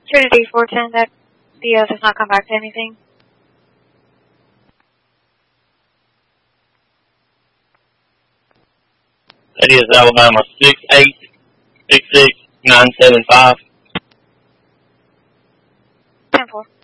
Trinity 410, that PO does not come back to anything. That is Alabama 6866975. 10-4.